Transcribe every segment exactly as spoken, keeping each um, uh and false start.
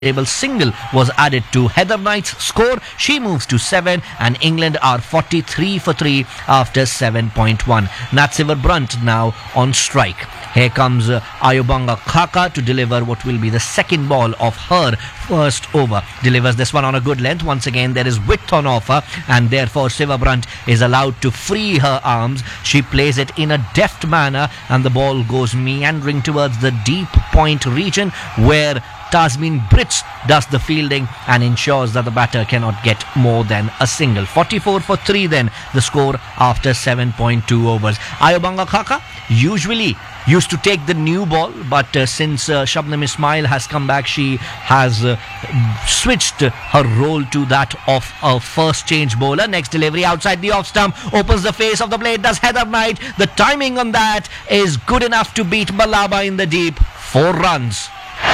table single was added to Heather Knight's score. She moves to seven and England are forty-three for three after seven point one. Natsiver Brunt now on strike. Here comes uh, Ayobanga Khaka to deliver what will be the second ball of her first over. Delivers this one on a good length. Once again, there is width on offer and therefore Siva Brunt is allowed to free her arms. She plays it in a deft manner and the ball goes meandering towards the deep point region where Tasmin Brits does the fielding and ensures that the batter cannot get more than a single. forty-four for three then the score after seven point two overs. Ayobanga Khaka usually used to take the new ball, but uh, since uh, Shabnam Ismail has come back, she has uh, switched her role to that of a first change bowler. Next delivery outside the off stump, opens the face of the plate, does Heather Knight. The timing on that is good enough to beat Malaba in the deep. Four runs.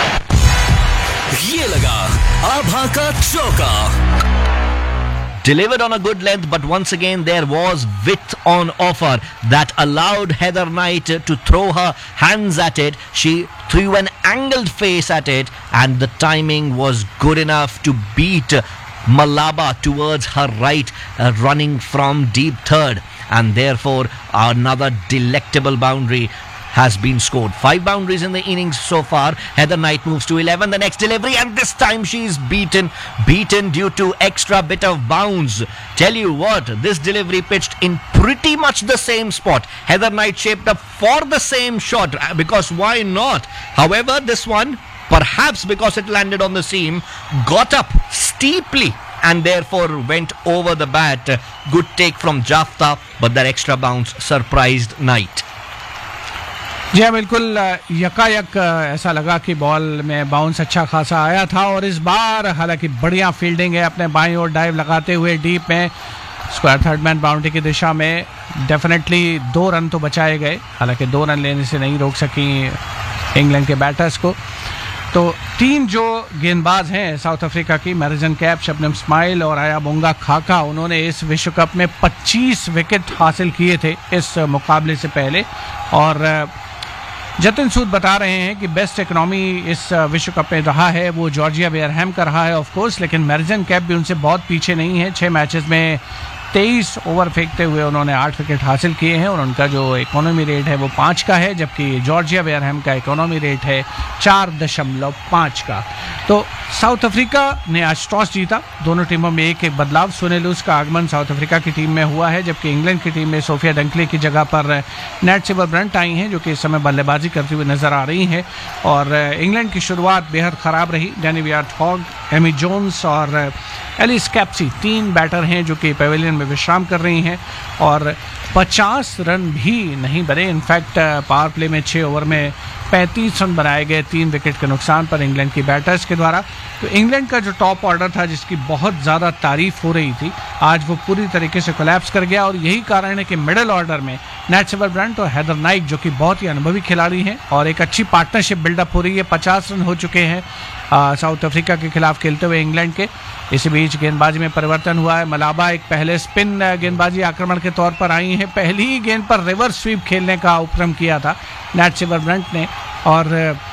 ये लगा आभा का चौका. Delivered on a good length, but once again there was width on offer that allowed Heather Knight to throw her hands at it. She threw an angled face at it and the timing was good enough to beat Malaba towards her right, uh, running from deep third, and therefore another delectable boundary has been scored. Five boundaries in the innings so far. Heather Knight moves to eleven. The next delivery, and this time she's beaten. Beaten due to extra bit of bounce. Tell you what, this delivery pitched in pretty much the same spot. Heather Knight shaped up for the same shot, because why not? However, this one, perhaps because it landed on the seam, got up steeply and therefore went over the bat. Good take from Jafta, but that extra bounce surprised Knight. जी हाँ, बिल्कुल यकायक ऐसा लगा कि ball में bounce अच्छा खासा आया था और इस बार हालांकि बढ़िया फील्डिंग है अपने बाईं ओर डाइव लगाते हुए डीप में स्क्वायर थर्ड मैन बाउंड्री की दिशा में. डेफिनेटली दो रन तो बचाए गए, हालांकि दो रन लेने से नहीं रोक सकी इंग्लैंड के बैटर्स को. तो तीन जो गेंदबाज हैं साउथ अफ्रीका की, मैरिजन कैप, शबनम इस्माइल और आयाबोंगा खाका, उन्होंने इस विश्व कप में पच्चीस विकेट हासिल किए थे इस मुकाबले से पहले. और जतिन सूद बता रहे हैं कि बेस्ट इकोनॉमी इस विश्व कप में रहा है वो जॉर्जिया बेयरहैम का रहा है ऑफ कोर्स, लेकिन मैरिजन कैप भी उनसे बहुत पीछे नहीं है. छः मैचेस में तेईस ओवर फेंकते हुए उन्होंने आठ विकेट हासिल किए हैं और उनका जो इकोनॉमी रेट है वो पाँच का है, जबकि जॉर्जिया बेयरहैम का इकोनॉमी रेट है चार दशमलव पाँच का. तो साउथ अफ्रीका ने आज टॉस जीता. दोनों टीमों में एक एक बदलाव. सोने लूस का आगमन साउथ अफ्रीका की टीम में हुआ है, जबकि इंग्लैंड की टीम में सोफिया डंकले की जगह पर नैटसिवर ब्रंट आई हैं, जो कि इस समय बल्लेबाजी करती हुई नजर आ रही हैं. और इंग्लैंड की शुरुआत बेहद ख़राब रही. डैनी वियर्ट-हॉग, एमी जोन्स और एलिस कैप्सी तीन बैटर हैं जो कि पेविलियन में विश्राम कर रही हैं और पचास रन भी नहीं बने. इनफैक्ट पावर प्ले में छः ओवर में पैंतीस रन बनाए गए तीन विकेट के नुकसान पर इंग्लैंड की बैटर्स के द्वारा. तो इंग्लैंड का जो टॉप ऑर्डर था जिसकी बहुत ज़्यादा तारीफ हो रही थी, आज वो पूरी तरीके से कोलैप्स कर गया. और यही कारण है कि मिडिल ऑर्डर में नैटसिवर ब्रंट और हेदर नाइट, जो कि बहुत ही अनुभवी खिलाड़ी हैं और एक अच्छी पार्टनरशिप बिल्डअप हो रही है. पचास रन हो चुके हैं साउथ अफ्रीका के खिलाफ खेलते हुए इंग्लैंड के. इसी बीच गेंदबाजी में परिवर्तन हुआ है. मलाबा एक पहले स्पिन गेंदबाजी आक्रमण के तौर पर आई हैं. पहली ही गेंद पर रिवर्स स्वीप खेलने का उपक्रम किया था नैटसिवर ब्रंट ने और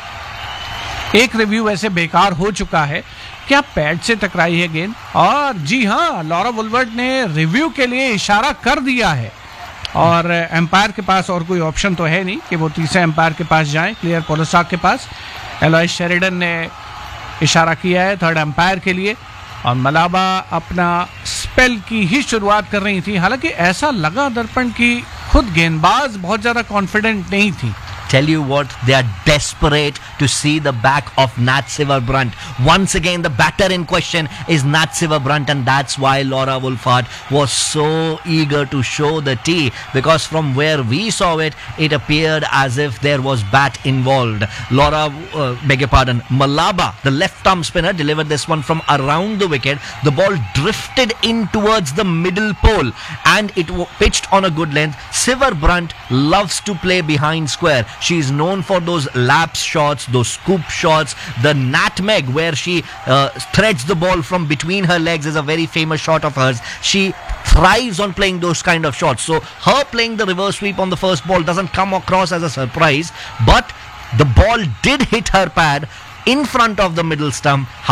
एक रिव्यू ऐसे बेकार हो चुका है. क्या पैड से टकराई है गेंद? और जी हाँ, लॉरा वुलवर्ट ने रिव्यू के लिए इशारा कर दिया है और एम्पायर के पास और कोई ऑप्शन तो है नहीं कि वो तीसरे एम्पायर के पास जाएं, क्लियर पोलोसाक के पास. एलॉय शेरिडन ने इशारा किया है थर्ड एम्पायर के लिए और मलाबा अपना स्पेल की ही शुरुआत कर रही थी. हालांकि ऐसा लगा दर्पण की खुद गेंदबाज बहुत ज़्यादा कॉन्फिडेंट नहीं थी. Tell you what, they are desperate to see the back of Natsiver Brunt. Once again, the batter in question is Natsiver Brunt, and that's why Laura Wolfhard was so eager to show the tee, because from where we saw it, it appeared as if there was bat involved. Laura, uh, beg your pardon, Malaba, the left-arm spinner, delivered this one from around the wicket. The ball drifted in towards the middle pole, and it w- pitched on a good length. Siver Brunt loves to play behind square. She is known for those lapse shots, those scoop shots. The nutmeg, where she uh, threads the ball from between her legs, is a very famous shot of hers. She thrives on playing those kind of shots. So her playing the reverse sweep on the first ball doesn't come across as a surprise, but the ball did hit her pad in front of the middle stump.